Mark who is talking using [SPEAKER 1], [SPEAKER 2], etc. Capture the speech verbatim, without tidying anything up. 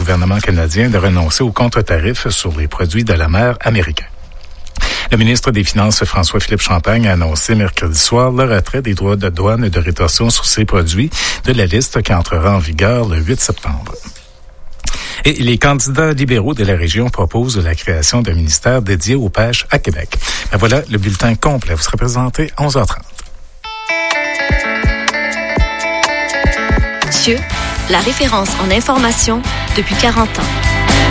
[SPEAKER 1] gouvernement canadien de renoncer aux contre-tarifs sur les produits de la mer américains. Le ministre des Finances, François-Philippe Champagne, a annoncé mercredi soir le retrait des droits de douane et de rétorsion sur ces produits de la liste qui entrera en vigueur le huit septembre. Et les candidats libéraux de la région proposent la création d'un ministère dédié aux pêches à Québec. Ben voilà, le bulletin complet vous sera présenté à onze heures trente.
[SPEAKER 2] Cieux, la référence en information depuis quarante ans.